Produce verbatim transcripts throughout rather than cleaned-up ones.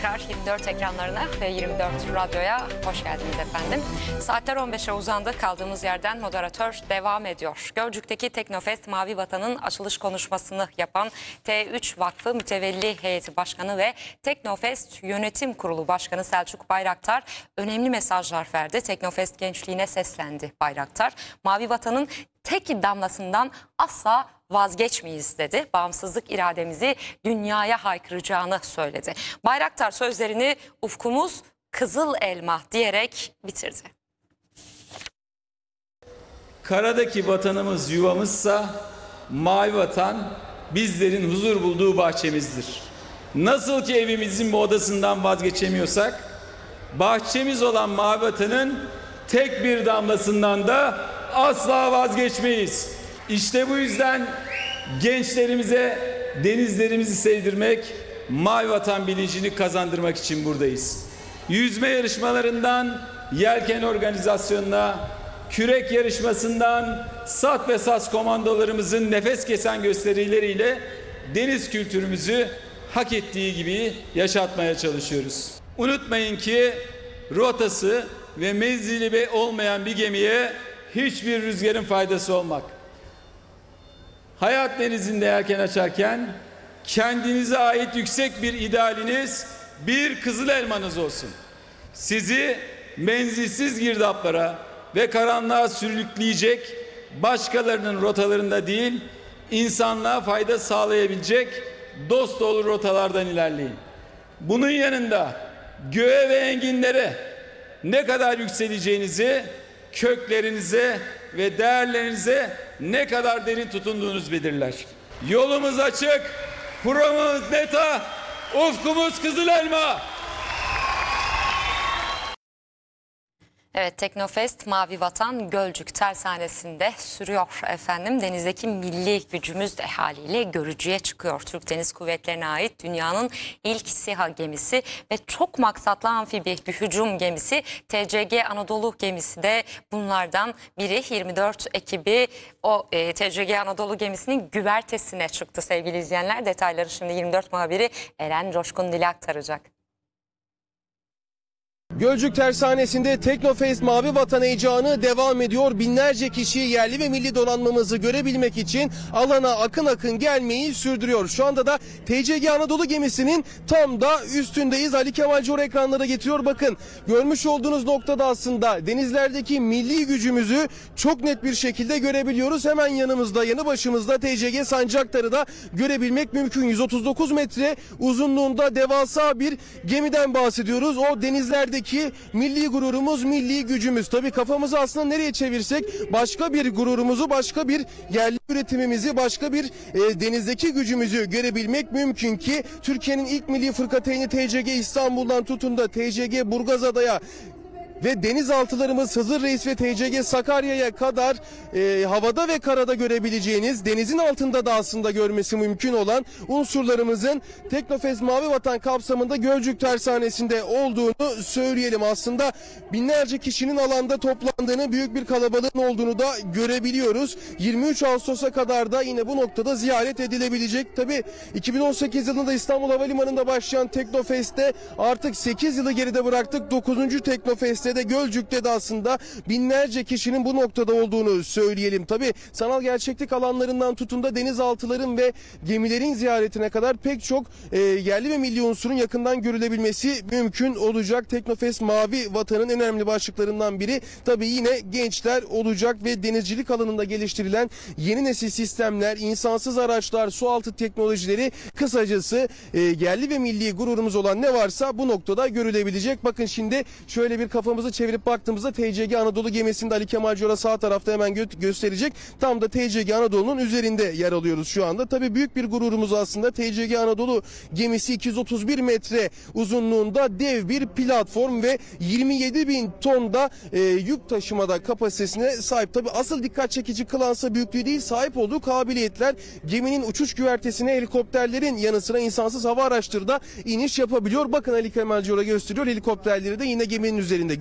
tekrar yirmi dört ekranlarına ve yirmi dört radyoya hoş geldiniz efendim. Saatler on beşe uzandı. Kaldığımız yerden moderatör devam ediyor. Gölcük'teki Teknofest Mavi Vatan'ın açılış konuşmasını yapan T üç Vakfı Mütevelli Heyeti Başkanı ve Teknofest Yönetim Kurulu Başkanı Selçuk Bayraktar önemli mesajlar verdi. Teknofest gençliğine seslendi Bayraktar. Mavi Vatan'ın tek damlasından asla vazgeçmeyiz dedi. Bağımsızlık irademizi dünyaya haykıracağını söyledi. Bayraktar sözlerini ufkumuz kızıl elma diyerek bitirdi. Karadaki vatanımız yuvamızsa mavi vatan bizlerin huzur bulduğu bahçemizdir. Nasıl ki evimizin bu odasından vazgeçemiyorsak, bahçemiz olan mavi vatanın tek bir damlasından da asla vazgeçmeyiz. İşte bu yüzden gençlerimize denizlerimizi sevdirmek, mavi vatan bilincini kazandırmak için buradayız. Yüzme yarışmalarından yelken organizasyonuna, kürek yarışmasından sat ve sas komandolarımızın nefes kesen gösterileriyle deniz kültürümüzü hak ettiği gibi yaşatmaya çalışıyoruz. Unutmayın ki rotası ve menzili olmayan bir gemiye hiçbir rüzgarın faydası olmak. Hayat denizinde yelken açarken kendinize ait yüksek bir idealiniz, bir kızıl elmanız olsun. Sizi menzilsiz girdaplara ve karanlığa sürükleyecek, başkalarının rotalarında değil, insanlığa fayda sağlayabilecek dost doğru rotalardan ilerleyin. Bunun yanında göğe ve enginlere ne kadar yükseleceğinizi, köklerinize ve değerlerinize ne kadar derin tutunduğunuz belirler. Yolumuz açık, programımız net, ufkumuz kızıl elma. Evet, Teknofest Mavi Vatan Gölcük tersanesinde sürüyor efendim. Denizdeki milli gücümüz de haliyle görücüye çıkıyor. Türk Deniz Kuvvetleri'ne ait dünyanın ilk SİHA gemisi ve çok maksatlı amfibi bir hücum gemisi T C G Anadolu gemisi de bunlardan biri. yirmi dört ekibi o e, T C G Anadolu gemisinin güvertesine çıktı sevgili izleyenler. Detayları şimdi yirmi dört muhabiri Eren Coşkun Dile aktaracak. Gölcük tersanesinde Teknofest Mavi Vatan heyecanı devam ediyor. Binlerce kişi yerli ve milli donanmamızı görebilmek için alana akın akın gelmeyi sürdürüyor. Şu anda da T C G Anadolu gemisinin tam da üstündeyiz. Ali Kemal Cor ekranlara getiriyor. Bakın, görmüş olduğunuz noktada aslında denizlerdeki milli gücümüzü çok net bir şekilde görebiliyoruz. Hemen yanımızda, yanı başımızda T C G Sancaktar'ı da görebilmek mümkün. yüz otuz dokuz metre uzunluğunda devasa bir gemiden bahsediyoruz. O denizlerdeki ki milli gururumuz, milli gücümüz. Tabii kafamızı aslında nereye çevirsek başka bir gururumuzu, başka bir yerli üretimimizi, başka bir e, denizdeki gücümüzü görebilmek mümkün ki Türkiye'nin ilk milli fırkateyni T C G İstanbul'dan tutun da T C G Burgazada'ya ve denizaltılarımız Hızır Reis ve T C G Sakarya'ya kadar e, havada ve karada görebileceğiniz, denizin altında da aslında görmesi mümkün olan unsurlarımızın Teknofest Mavi Vatan kapsamında Gölcük tersanesinde olduğunu söyleyelim. Aslında binlerce kişinin alanda toplandığını, büyük bir kalabalığın olduğunu da görebiliyoruz. yirmi üç Ağustos'a kadar da yine bu noktada ziyaret edilebilecek. Tabii iki bin on sekiz yılında İstanbul Havalimanı'nda başlayan Teknofest'te artık sekiz yılı geride bıraktık. dokuzuncu Teknofest'te de Gölcük'te de aslında binlerce kişinin bu noktada olduğunu söyleyelim. Tabii sanal gerçeklik alanlarından tutun da denizaltıların ve gemilerin ziyaretine kadar pek çok e, yerli ve milli unsurun yakından görülebilmesi mümkün olacak. Teknofest Mavi Vatan'ın en önemli başlıklarından biri tabii yine gençler olacak ve denizcilik alanında geliştirilen yeni nesil sistemler, insansız araçlar, sualtı teknolojileri, kısacası e, yerli ve milli gururumuz olan ne varsa bu noktada görülebilecek. Bakın şimdi şöyle bir kafamızı çevirip baktığımızda T C G Anadolu gemisinde Ali Kemal Cora sağ tarafta hemen gö gösterecek. Tam da T C G Anadolu'nun üzerinde yer alıyoruz şu anda. Tabii büyük bir gururumuz aslında. T C G Anadolu gemisi iki yüz otuz bir metre uzunluğunda dev bir platform ve yirmi yedi bin tonda e, yük taşımada kapasitesine sahip. Tabii asıl dikkat çekici kılansa büyüklüğü değil, sahip olduğu kabiliyetler. Geminin uçuş güvertesine helikopterlerin yanı sıra insansız hava araçları da iniş yapabiliyor. Bakın Ali Kemal Cora gösteriyor. Helikopterleri de yine geminin üzerinde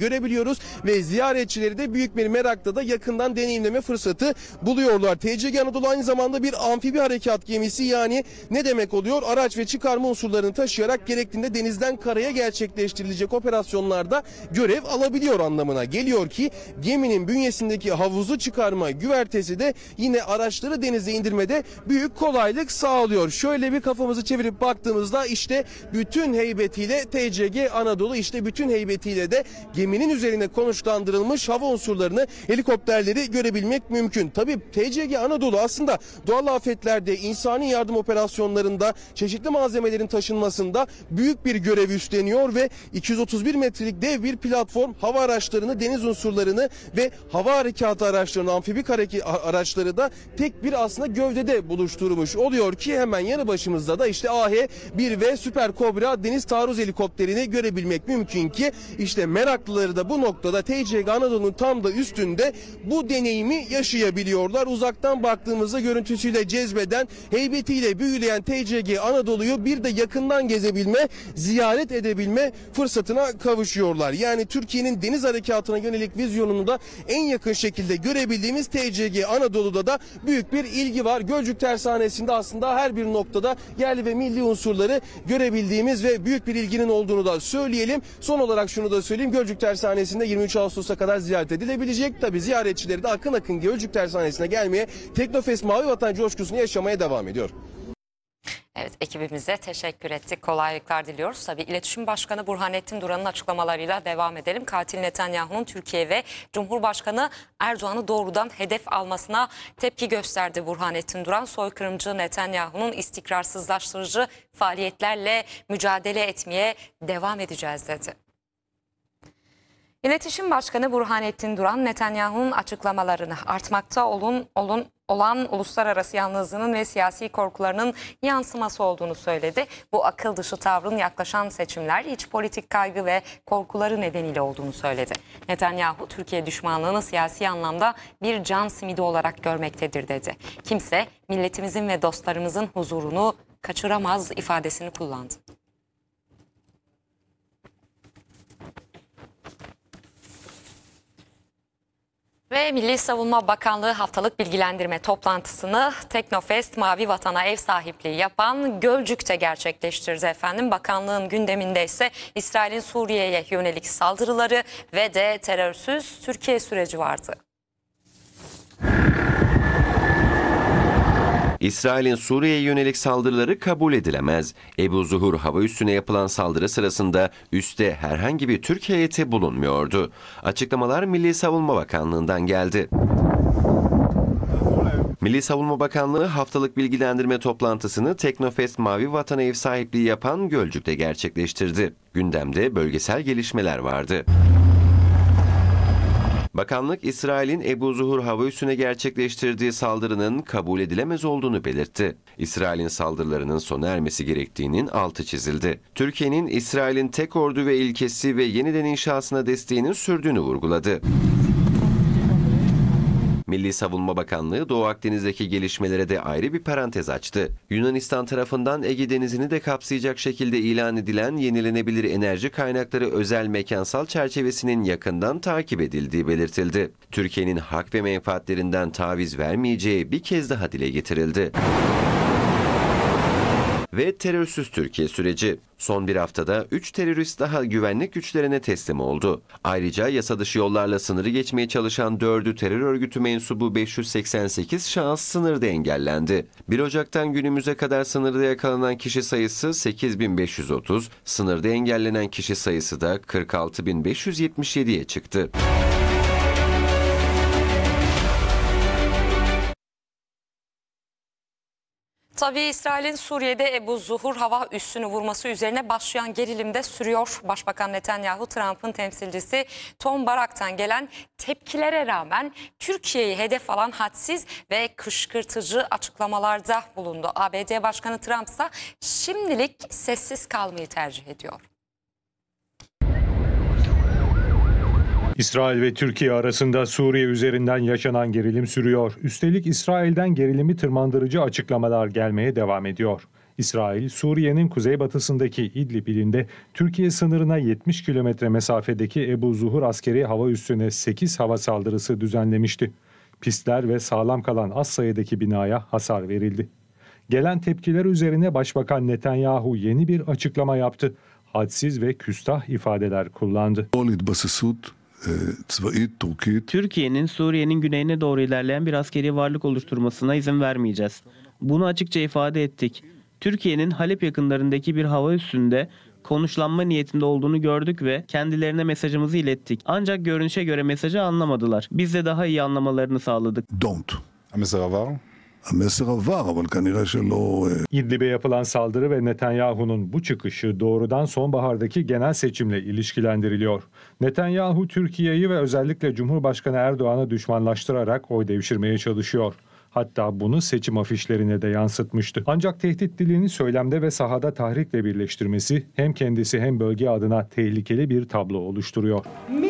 görebiliyoruz ve ziyaretçileri de büyük bir merakla da yakından deneyimleme fırsatı buluyorlar. T C G Anadolu aynı zamanda bir amfibi harekat gemisi, yani ne demek oluyor? Araç ve çıkarma unsurlarını taşıyarak gerektiğinde denizden karaya gerçekleştirilecek operasyonlarda görev alabiliyor anlamına geliyor ki geminin bünyesindeki havuzu çıkarma güvertesi de yine araçları denize indirmede büyük kolaylık sağlıyor. Şöyle bir kafamızı çevirip baktığımızda işte bütün heybetiyle T C G Anadolu, işte bütün heybetiyle de geminin üzerine konuşlandırılmış hava unsurlarını, helikopterleri görebilmek mümkün. Tabii T C G Anadolu aslında doğal afetlerde, insani yardım operasyonlarında, çeşitli malzemelerin taşınmasında büyük bir görev üstleniyor ve iki yüz otuz bir metrelik dev bir platform hava araçlarını, deniz unsurlarını ve hava harekatı araçlarını, amfibik hareket araçları da tek bir aslında gövdede buluşturmuş oluyor ki hemen yanı başımızda da işte A H bir ve Süper Kobra deniz taarruz helikopterini görebilmek mümkün ki işte meraklıları da bu noktada T C G Anadolu'nun tam da üstünde bu deneyimi yaşayabiliyorlar. Uzaktan baktığımızda görüntüsüyle cezbeden, heybetiyle büyüleyen T C G Anadolu'yu bir de yakından gezebilme, ziyaret edebilme fırsatına kavuşuyorlar. Yani Türkiye'nin deniz harekatına yönelik vizyonunu da en yakın şekilde görebildiğimiz T C G Anadolu'da da büyük bir ilgi var. Gölcük Tersanesi'nde aslında her bir noktada yerli ve milli unsurları görebildiğimiz ve büyük bir ilginin olduğunu da söyleyelim. Son olarak şunu da söyleyeyim. Gölcük Tersanesi'nde yirmi üç Ağustos'a kadar ziyaret edilebilecek. Tabi ziyaretçileri de akın akın Gölcük Tersanesi'ne gelmeye, Teknofest Mavi Vatan coşkusunu yaşamaya devam ediyor. Evet, ekibimize teşekkür ettik. Kolaylıklar diliyoruz. Tabii İletişim Başkanı Burhanettin Duran'ın açıklamalarıyla devam edelim. Katil Netanyahu'nun Türkiye ve Cumhurbaşkanı Erdoğan'ı doğrudan hedef almasına tepki gösterdi Burhanettin Duran. Soykırımcı Netanyahu'nun istikrarsızlaştırıcı faaliyetlerle mücadele etmeye devam edeceğiz dedi. İletişim Başkanı Burhanettin Duran, Netanyahu'nun açıklamalarını artmakta olun, olun, olan uluslararası yalnızlığının ve siyasi korkularının yansıması olduğunu söyledi. Bu akıl dışı tavrın yaklaşan seçimler, iç politik kaygı ve korkuları nedeniyle olduğunu söyledi. Netanyahu, Türkiye düşmanlığını siyasi anlamda bir can simidi olarak görmektedir dedi. Kimse milletimizin ve dostlarımızın huzurunu kaçıramaz ifadesini kullandı. Ve Milli Savunma Bakanlığı haftalık bilgilendirme toplantısını Teknofest Mavi Vatan'a ev sahipliği yapan Gölcük'te gerçekleştirdi efendim. Bakanlığın gündeminde ise İsrail'in Suriye'ye yönelik saldırıları ve de terörsüz Türkiye süreci vardı. İsrail'in Suriye'ye yönelik saldırıları kabul edilemez. Ebu Zuhur hava üssüne yapılan saldırı sırasında üste herhangi bir Türk heyeti bulunmuyordu. Açıklamalar Milli Savunma Bakanlığı'ndan geldi. Milli Savunma Bakanlığı haftalık bilgilendirme toplantısını Teknofest Mavi Vatan'a ev sahipliği yapan Gölcük'te gerçekleştirdi. Gündemde bölgesel gelişmeler vardı. Bakanlık, İsrail'in Ebu Zuhur hava üssüne gerçekleştirdiği saldırının kabul edilemez olduğunu belirtti. İsrail'in saldırılarının sona ermesi gerektiğinin altı çizildi. Türkiye'nin İsrail'in tek ordu ve ilkesi ve yeniden inşasına desteğinin sürdüğünü vurguladı. Milli Savunma Bakanlığı Doğu Akdeniz'deki gelişmelere de ayrı bir parantez açtı. Yunanistan tarafından Ege Denizi'ni de kapsayacak şekilde ilan edilen yenilenebilir enerji kaynakları özel mekansal çerçevesinin yakından takip edildiği belirtildi. Türkiye'nin hak ve menfaatlerinden taviz vermeyeceği bir kez daha dile getirildi. Ve terörsüz Türkiye süreci. Son bir haftada üç terörist daha güvenlik güçlerine teslim oldu. Ayrıca yasa dışı yollarla sınırı geçmeye çalışan dördü terör örgütü mensubu beş yüz seksen sekiz şahıs sınırda engellendi. bir Ocak'tan günümüze kadar sınırda yakalanan kişi sayısı sekiz bin beş yüz otuz, sınırda engellenen kişi sayısı da kırk altı bin beş yüz yetmiş yediye çıktı. Tabii İsrail'in Suriye'de Ebu Zuhur hava üssünü vurması üzerine başlayan gerilim de sürüyor. Başbakan Netanyahu, Trump'ın temsilcisi Tom Barak'tan gelen tepkilere rağmen Türkiye'yi hedef alan hadsiz ve kışkırtıcı açıklamalarda bulundu. A B D Başkanı Trump ise şimdilik sessiz kalmayı tercih ediyor. İsrail ve Türkiye arasında Suriye üzerinden yaşanan gerilim sürüyor. Üstelik İsrail'den gerilimi tırmandırıcı açıklamalar gelmeye devam ediyor. İsrail, Suriye'nin kuzeybatısındaki İdlib ilinde Türkiye sınırına yetmiş kilometre mesafedeki Ebu Zuhur askeri hava üssüne sekiz hava saldırısı düzenlemişti. Pistler ve sağlam kalan az sayıdaki binaya hasar verildi. Gelen tepkiler üzerine Başbakan Netanyahu yeni bir açıklama yaptı. Hadsiz ve küstah ifadeler kullandı. Türkiye'nin Suriye'nin güneyine doğru ilerleyen bir askeri varlık oluşturmasına izin vermeyeceğiz. Bunu açıkça ifade ettik. Türkiye'nin Halep yakınlarındaki bir hava üssünde konuşlanma niyetinde olduğunu gördük ve kendilerine mesajımızı ilettik. Ancak görünüşe göre mesajı anlamadılar. Biz de daha iyi anlamalarını sağladık. Don't. İdlib'e yapılan saldırı ve Netanyahu'nun bu çıkışı doğrudan sonbahardaki genel seçimle ilişkilendiriliyor. Netanyahu Türkiye'yi ve özellikle Cumhurbaşkanı Erdoğan'ı düşmanlaştırarak oy devşirmeye çalışıyor. Hatta bunu seçim afişlerine de yansıtmıştı. Ancak tehdit dilini söylemde ve sahada tahrikle birleştirmesi hem kendisi hem bölge adına tehlikeli bir tablo oluşturuyor.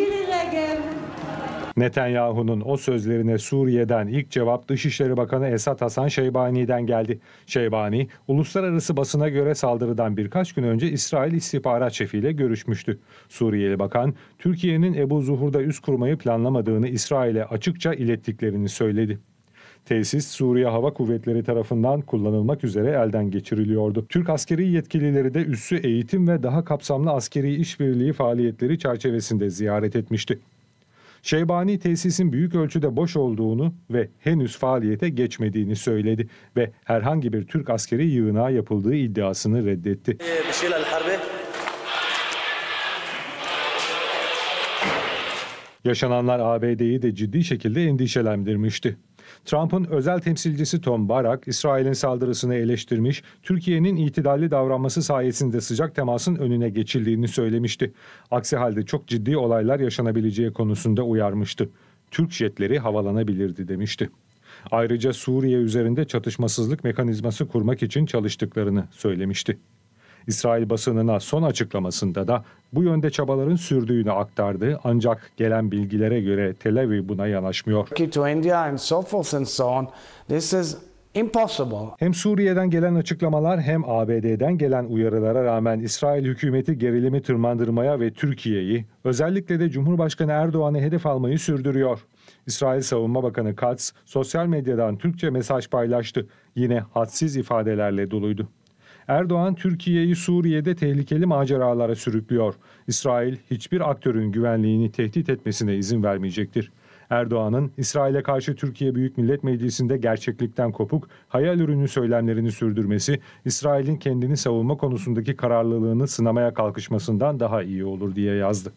Netanyahu'nun o sözlerine Suriye'den ilk cevap Dışişleri Bakanı Esad Hasan Şeybani'den geldi. Şeybani, uluslararası basına göre saldırıdan birkaç gün önce İsrail istihbarat şefiyle görüşmüştü. Suriyeli bakan, Türkiye'nin Ebu Zuhur'da üs kurmayı planlamadığını İsrail'e açıkça ilettiklerini söyledi. Tesis Suriye Hava Kuvvetleri tarafından kullanılmak üzere elden geçiriliyordu. Türk askeri yetkilileri de üssü eğitim ve daha kapsamlı askeri işbirliği faaliyetleri çerçevesinde ziyaret etmişti. Şeybani tesisin büyük ölçüde boş olduğunu ve henüz faaliyete geçmediğini söyledi ve herhangi bir Türk askeri yığınağı yapıldığı iddiasını reddetti. Yaşananlar A B D'yi de ciddi şekilde endişelendirmişti. Trump'ın özel temsilcisi Tom Barak, İsrail'in saldırısını eleştirmiş, Türkiye'nin itidalli davranması sayesinde sıcak temasın önüne geçildiğini söylemişti. Aksi halde çok ciddi olaylar yaşanabileceği konusunda uyarmıştı. Türk jetleri havalanabilirdi demişti. Ayrıca Suriye üzerinde çatışmasızlık mekanizması kurmak için çalıştıklarını söylemişti. İsrail basınına son açıklamasında da bu yönde çabaların sürdüğünü aktardı, ancak gelen bilgilere göre Tel Aviv buna yanaşmıyor. Hem Suriye'den gelen açıklamalar hem A B D'den gelen uyarılara rağmen İsrail hükümeti gerilimi tırmandırmaya ve Türkiye'yi, özellikle de Cumhurbaşkanı Erdoğan'ı hedef almayı sürdürüyor. İsrail Savunma Bakanı Katz sosyal medyadan Türkçe mesaj paylaştı. Yine hadsiz ifadelerle doluydu. Erdoğan, Türkiye'yi Suriye'de tehlikeli maceralara sürüklüyor. İsrail hiçbir aktörün güvenliğini tehdit etmesine izin vermeyecektir. Erdoğan'ın İsrail'e karşı Türkiye Büyük Millet Meclisi'nde gerçeklikten kopuk, hayal ürünü söylemlerini sürdürmesi, İsrail'in kendini savunma konusundaki kararlılığını sınamaya kalkışmasından daha iyi olur diye yazdı.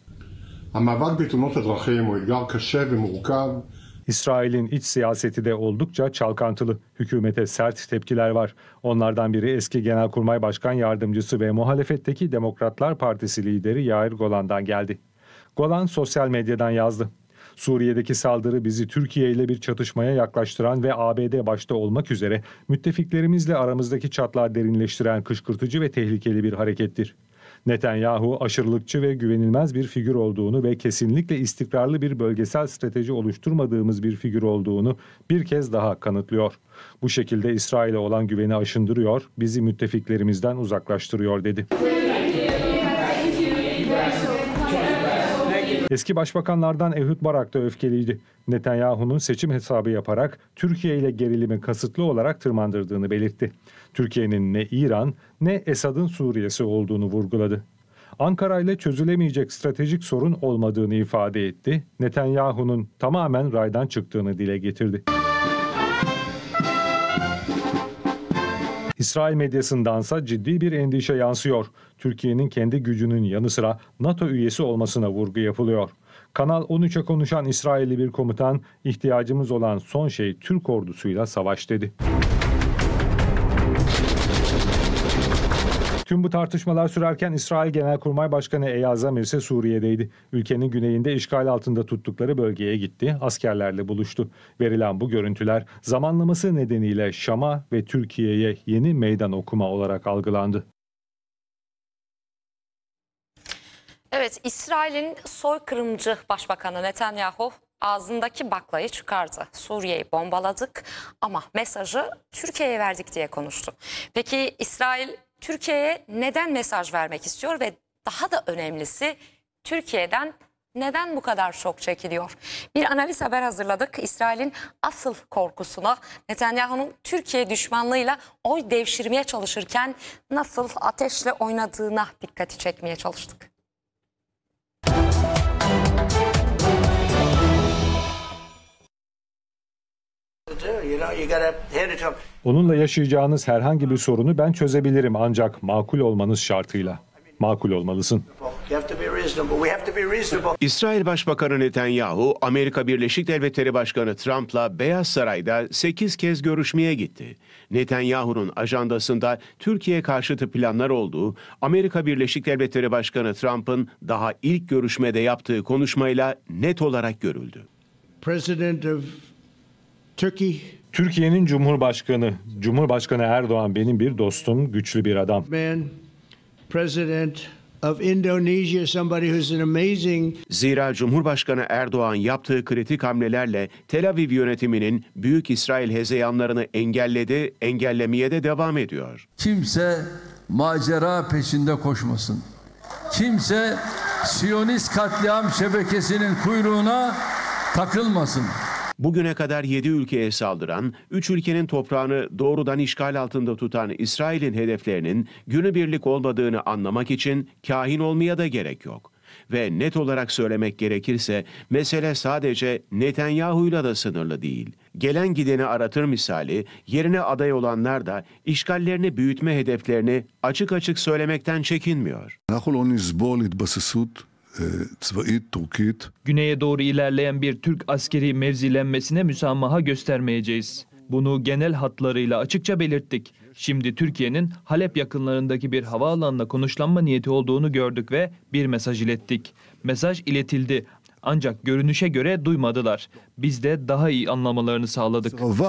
İsrail'in iç siyaseti de oldukça çalkantılı. Hükümete sert tepkiler var. Onlardan biri eski Genelkurmay Başkan Yardımcısı ve muhalefetteki Demokratlar Partisi lideri Yair Golan'dan geldi. Golan sosyal medyadan yazdı. Suriye'deki saldırı bizi Türkiye ile bir çatışmaya yaklaştıran ve A B D başta olmak üzere müttefiklerimizle aramızdaki çatlağı derinleştiren kışkırtıcı ve tehlikeli bir harekettir. Netanyahu aşırılıkçı ve güvenilmez bir figür olduğunu ve kesinlikle istikrarlı bir bölgesel strateji oluşturmadığımız bir figür olduğunu bir kez daha kanıtlıyor. Bu şekilde İsrail'e olan güveni aşındırıyor, bizi müttefiklerimizden uzaklaştırıyor dedi. Eski başbakanlardan Ehud Barak da öfkeliydi. Netanyahu'nun seçim hesabı yaparak Türkiye ile gerilimi kasıtlı olarak tırmandırdığını belirtti. Türkiye'nin ne İran ne Esad'ın Suriye'si olduğunu vurguladı. Ankara ile çözülemeyecek stratejik sorun olmadığını ifade etti. Netanyahu'nun tamamen raydan çıktığını dile getirdi. İsrail medyasındansa ciddi bir endişe yansıyor. Türkiye'nin kendi gücünün yanı sıra NATO üyesi olmasına vurgu yapılıyor. Kanal on üçe konuşan İsrailli bir komutan, ihtiyacımız olan son şey Türk ordusuyla savaş dedi. Tüm bu tartışmalar sürerken İsrail Genelkurmay Başkanı Eyal Zamir ise Suriye'deydi. Ülkenin güneyinde işgal altında tuttukları bölgeye gitti, askerlerle buluştu. Verilen bu görüntüler zamanlaması nedeniyle Şam'a ve Türkiye'ye yeni meydan okuma olarak algılandı. Evet, İsrail'in soykırımcı Başbakanı Netanyahu ağzındaki baklayı çıkardı. Suriye'yi bombaladık ama mesajı Türkiye'ye verdik diye konuştu. Peki İsrail Türkiye'ye neden mesaj vermek istiyor ve daha da önemlisi Türkiye'den neden bu kadar şok çekiliyor? Bir analiz haber hazırladık. İsrail'in asıl korkusuna, Netanyahu'nun Türkiye düşmanlığıyla oy devşirmeye çalışırken nasıl ateşle oynadığına dikkati çekmeye çalıştık. Onunla yaşayacağınız herhangi bir sorunu ben çözebilirim ancak makul olmanız şartıyla. Makul olmalısın. İsrail Başbakanı Netanyahu, Amerika Birleşik Devletleri Başkanı Trump'la Beyaz Saray'da sekiz kez görüşmeye gitti. Netanyahu'nun ajandasında Türkiye karşıtı planlar olduğu, Amerika Birleşik Devletleri Başkanı Trump'ın daha ilk görüşmede yaptığı konuşmayla net olarak görüldü. President of Turkey, Türkiye'nin Cumhurbaşkanı, Cumhurbaşkanı Erdoğan benim bir dostum, güçlü bir adam. man, President of Indonesia, somebody who's an amazing. Zira Cumhurbaşkanı Erdoğan yaptığı kritik hamlelerle Tel Aviv yönetiminin Büyük İsrail hezeyanlarını engelledi, engellemeye de devam ediyor. Kimse macera peşinde koşmasın. Kimse Siyonist katliam şebekesinin kuyruğuna takılmasın. Bugüne kadar yedi ülkeye saldıran, üç ülkenin toprağını doğrudan işgal altında tutan İsrail'in hedeflerinin günübirlik olmadığını anlamak için kahin olmaya da gerek yok. Ve net olarak söylemek gerekirse mesele sadece Netanyahu'yla da sınırlı değil. Gelen gideni aratır misali yerine aday olanlar da işgallerini büyütme hedeflerini açık açık söylemekten çekinmiyor. Güneye doğru ilerleyen bir Türk askeri mevzilenmesine müsamaha göstermeyeceğiz. Bunu genel hatlarıyla açıkça belirttik. Şimdi Türkiye'nin Halep yakınlarındaki bir havaalanına konuşlanma niyeti olduğunu gördük ve bir mesaj ilettik. Mesaj iletildi. Ancak görünüşe göre duymadılar. Biz de daha iyi anlamalarını sağladık.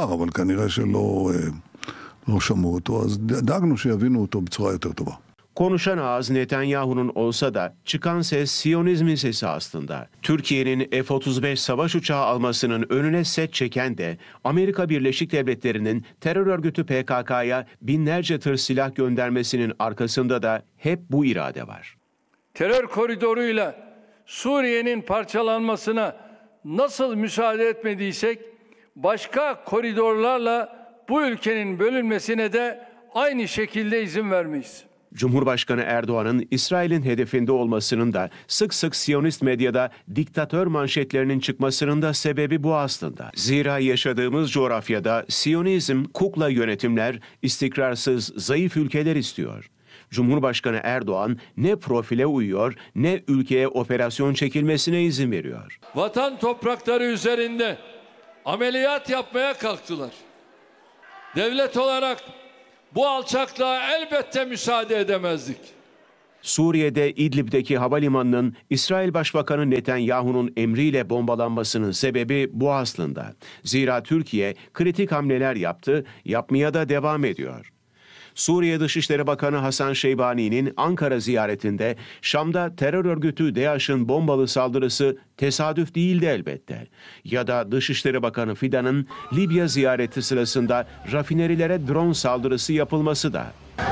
Konuşan ağız Netanyahu'nun olsa da çıkan ses Siyonizmin sesi aslında. Türkiye'nin F otuz beş savaş uçağı almasının önüne set çeken de Amerika Birleşik Devletleri'nin terör örgütü P K K'ya binlerce tır silah göndermesinin arkasında da hep bu irade var. Terör koridoruyla Suriye'nin parçalanmasına nasıl müsaade etmediysek başka koridorlarla bu ülkenin bölünmesine de aynı şekilde izin vermeyiz. Cumhurbaşkanı Erdoğan'ın İsrail'in hedefinde olmasının da sık sık Siyonist medyada diktatör manşetlerinin çıkmasının da sebebi bu aslında. Zira yaşadığımız coğrafyada Siyonizm, kukla yönetimler, istikrarsız, zayıf ülkeler istiyor. Cumhurbaşkanı Erdoğan ne profile uyuyor ne ülkeye operasyon çekilmesine izin veriyor. Vatan toprakları üzerinde ameliyat yapmaya kalktılar. Devlet olarak bu alçaklığa elbette müsaade edemezdik. Suriye'de İdlib'deki havalimanının İsrail Başbakanı Netanyahu'nun emriyle bombalanmasının sebebi bu aslında. Zira Türkiye kritik hamleler yaptı, yapmaya da devam ediyor. Suriye Dışişleri Bakanı Hasan Şeybani'nin Ankara ziyaretinde Şam'da terör örgütü DAEŞ'in bombalı saldırısı tesadüf değildi elbette. Ya da Dışişleri Bakanı Fidan'ın Libya ziyareti sırasında rafinerilere drone saldırısı yapılması da.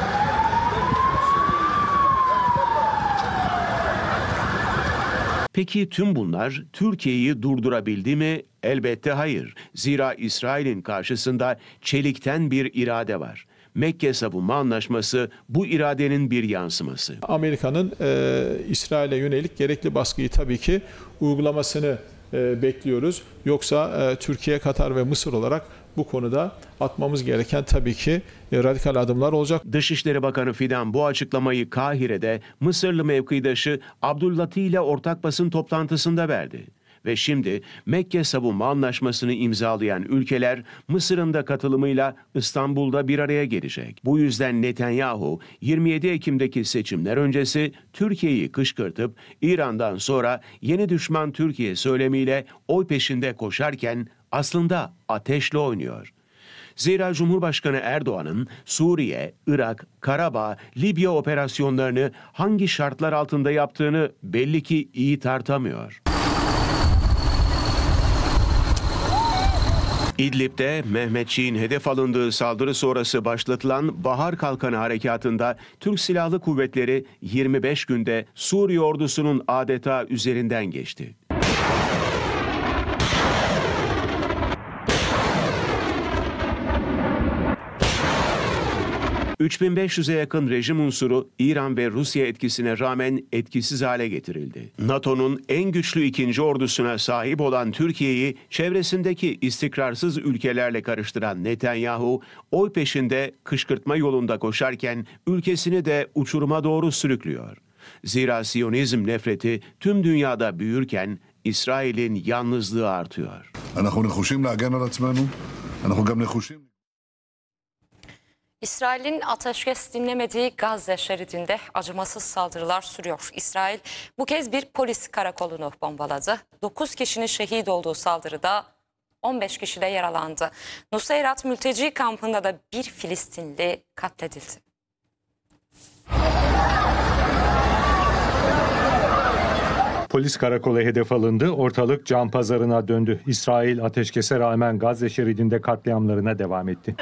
Peki tüm bunlar Türkiye'yi durdurabildi mi? Elbette hayır. Zira İsrail'in karşısında çelikten bir irade var. Mekke Savunma Anlaşması bu iradenin bir yansıması. Amerika'nın e, İsrail'e yönelik gerekli baskıyı tabii ki uygulamasını e, bekliyoruz. Yoksa e, Türkiye, Katar ve Mısır olarak bu konuda atmamız gereken tabii ki e, radikal adımlar olacak. Dışişleri Bakanı Fidan bu açıklamayı Kahire'de Mısırlı mevkidaşı Abdüllati ile ortak basın toplantısında verdi. Ve şimdi Mekke Savunma Anlaşması'nı imzalayan ülkeler Mısır'ın da katılımıyla İstanbul'da bir araya gelecek. Bu yüzden Netanyahu yirmi yedi Ekim'deki seçimler öncesi Türkiye'yi kışkırtıp İran'dan sonra yeni düşman Türkiye söylemiyle oy peşinde koşarken aslında ateşle oynuyor. Zira Cumhurbaşkanı Erdoğan'ın Suriye, Irak, Karabağ, Libya operasyonlarını hangi şartlar altında yaptığını belli ki iyi tartamıyor. İdlib'de Mehmetçiğin hedef alındığı saldırı sonrası başlatılan Bahar Kalkanı Harekatı'nda Türk Silahlı Kuvvetleri yirmi beş günde Suriye ordusunun adeta üzerinden geçti. üç bin beş yüze yakın rejim unsuru İran ve Rusya etkisine rağmen etkisiz hale getirildi. NATO'nun en güçlü ikinci ordusuna sahip olan Türkiye'yi çevresindeki istikrarsız ülkelerle karıştıran Netanyahu, oy peşinde kışkırtma yolunda koşarken ülkesini de uçuruma doğru sürüklüyor. Zira Siyonizm nefreti tüm dünyada büyürken İsrail'in yalnızlığı artıyor. İsrail'in ateşkes dinlemediği Gazze şeridinde acımasız saldırılar sürüyor. İsrail bu kez bir polis karakolunu bombaladı. dokuz kişinin şehit olduğu saldırıda on beş kişi de yaralandı. Nuseyrat mülteci kampında da bir Filistinli katledildi. Polis karakolu hedef alındı, ortalık can pazarına döndü. İsrail ateşkese rağmen Gazze şeridinde katliamlarına devam etti.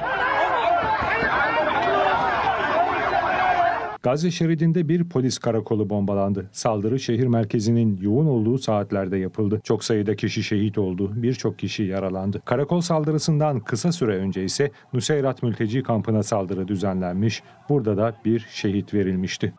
Gazze şeridinde bir polis karakolu bombalandı. Saldırı şehir merkezinin yoğun olduğu saatlerde yapıldı. Çok sayıda kişi şehit oldu, birçok kişi yaralandı. Karakol saldırısından kısa süre önce ise Nuseyrat mülteci kampına saldırı düzenlenmiş. Burada da bir şehit verilmişti.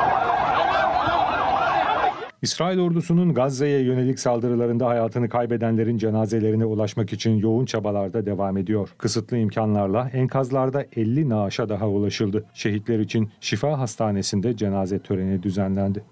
İsrail ordusunun Gazze'ye yönelik saldırılarında hayatını kaybedenlerin cenazelerine ulaşmak için yoğun çabalarda devam ediyor. Kısıtlı imkanlarla enkazlarda elli naaşa daha ulaşıldı. Şehitler için Şifa Hastanesi'nde cenaze töreni düzenlendi.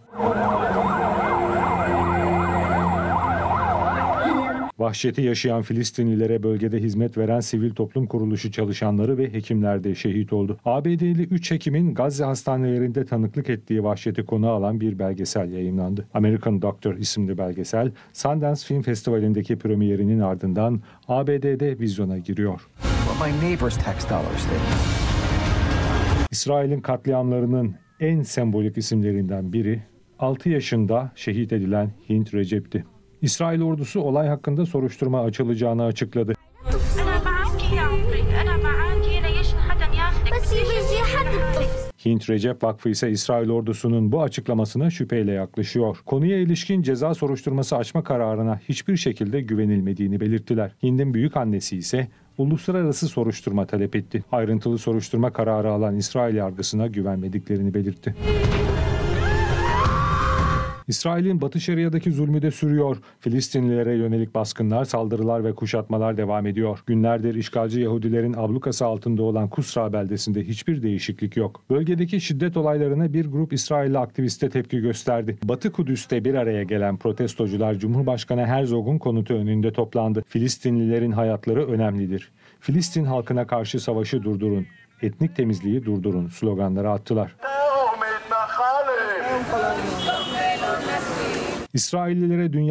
Vahşeti yaşayan Filistinlilere bölgede hizmet veren sivil toplum kuruluşu çalışanları ve hekimler de şehit oldu. A B D'li üç hekimin Gazze hastanelerinde tanıklık ettiği vahşeti konu alan bir belgesel yayımlandı. American Doctor isimli belgesel, Sundance Film Festivali'ndeki premierinin ardından A B D'de vizyona giriyor. İsrail'in katliamlarının en sembolik isimlerinden biri, altı yaşında şehit edilen Hint Recep'ti. İsrail ordusu olay hakkında soruşturma açılacağını açıkladı. Hint Recep Vakfı ise İsrail ordusunun bu açıklamasına şüpheyle yaklaşıyor. Konuya ilişkin ceza soruşturması açma kararına hiçbir şekilde güvenilmediğini belirttiler. Hind'in büyükannesi ise uluslararası soruşturma talep etti. Ayrıntılı soruşturma kararı alan İsrail yargısına güvenmediklerini belirtti. İsrail'in Batı Şeria'daki zulmü de sürüyor. Filistinlilere yönelik baskınlar, saldırılar ve kuşatmalar devam ediyor. Günlerdir işgalci Yahudilerin ablukası altında olan Kusra beldesinde hiçbir değişiklik yok. Bölgedeki şiddet olaylarına bir grup İsrailli aktiviste tepki gösterdi. Batı Kudüs'te bir araya gelen protestocular Cumhurbaşkanı Herzog'un konutu önünde toplandı. Filistinlilerin hayatları önemlidir. Filistin halkına karşı savaşı durdurun. Etnik temizliği durdurun sloganları attılar. İsraillilere dünya